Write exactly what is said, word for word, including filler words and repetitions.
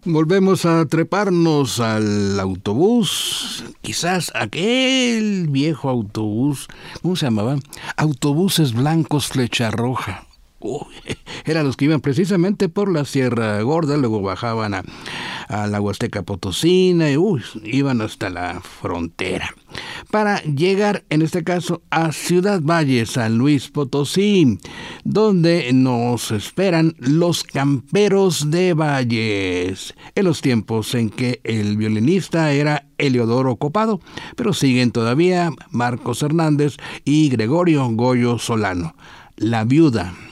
Volvemos a treparnos al autobús, quizás aquel viejo autobús, ¿cómo se llamaba? Autobuses blancos Flecha Roja. Uy, eran los que iban precisamente por la Sierra Gorda, luego bajaban a, a la Huasteca Potosina y uy, iban hasta la frontera para llegar, en este caso, a Ciudad Valle, San Luis Potosí, donde nos esperan los Camperos de Valles, en los tiempos en que el violinista era Eliodoro Copado, pero siguen todavía Marcos Hernández y Gregorio Goyo Solano. La viuda